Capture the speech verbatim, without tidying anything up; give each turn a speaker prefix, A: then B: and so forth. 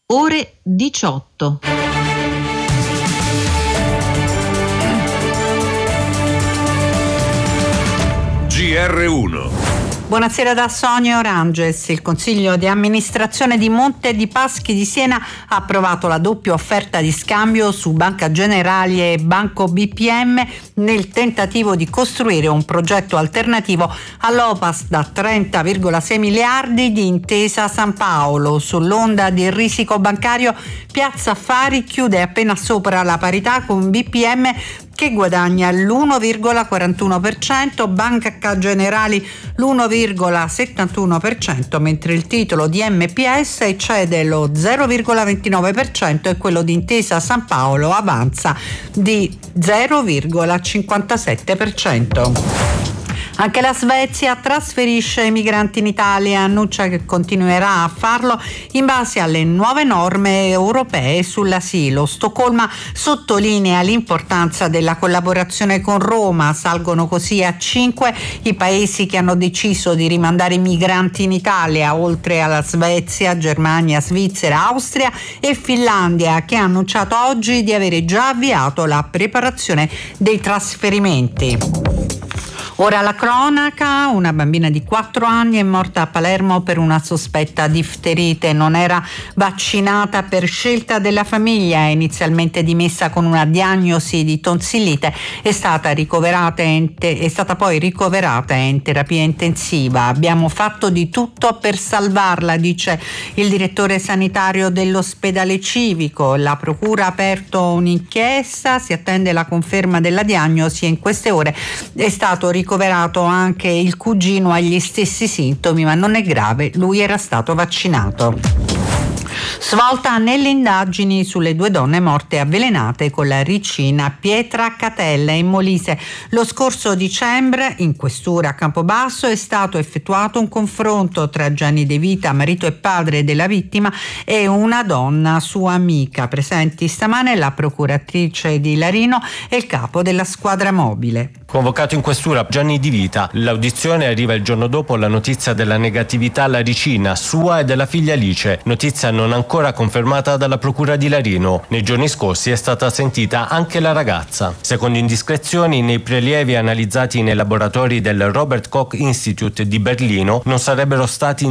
A: ore diciotto.
B: G R uno.
C: Buonasera da Sonia Oranges. Il Consiglio di amministrazione di Monte di Paschi di Siena ha approvato la doppia offerta di scambio su Banca Generali e Banco B P M nel tentativo di costruire un progetto alternativo all'O P A S da trenta virgola sei miliardi di Intesa San Paolo. Sull'onda del risico bancario, Piazza Affari chiude appena sopra la parità con B P M che guadagna l'uno virgola quarantuno per cento, Banca Generali l'uno virgola settantuno per cento, mentre il titolo di M P S eccede lo zero virgola ventinove per cento e quello di Intesa San Paolo avanza di zero virgola cinquantasette per cento. Anche la Svezia trasferisce i migranti in Italia, annuncia che continuerà a farlo in base alle nuove norme europee sull'asilo. Stoccolma sottolinea l'importanza della collaborazione con Roma, salgono così a cinque i paesi che hanno deciso di rimandare i migranti in Italia, oltre alla Svezia, Germania, Svizzera, Austria e Finlandia, che ha annunciato oggi di avere già avviato la preparazione dei trasferimenti. Ora la cronaca, una bambina di quattro anni è morta a Palermo per una sospetta difterite, non era vaccinata per scelta della famiglia, inizialmente dimessa con una diagnosi di tonsillite, è stata ricoverata in te- è stata poi ricoverata in terapia intensiva. Abbiamo fatto di tutto per salvarla, dice il direttore sanitario dell'ospedale civico. La procura ha aperto un'inchiesta, si attende la conferma della diagnosi e in queste ore è stato ricoverato ricoverato anche il cugino, agli stessi sintomi, ma non è grave, lui era stato vaccinato. Svolta nelle indagini sulle due donne morte avvelenate con la ricina Pietracatella in Molise. Lo scorso dicembre, in questura a Campobasso, è stato effettuato un confronto tra Gianni De Vita, marito e padre della vittima, e una donna sua amica. Presenti stamane la procuratrice di Larino e il capo della squadra mobile.
D: Convocato in questura Gianni Di Vita, l'audizione arriva il giorno dopo la notizia della negatività alla ricina sua e della figlia Alice, notizia non ancora confermata dalla procura di Larino. Nei giorni scorsi è stata sentita anche la ragazza. Secondo indiscrezioni, nei prelievi analizzati nei laboratori del Robert Koch Institute di Berlino non sarebbero stati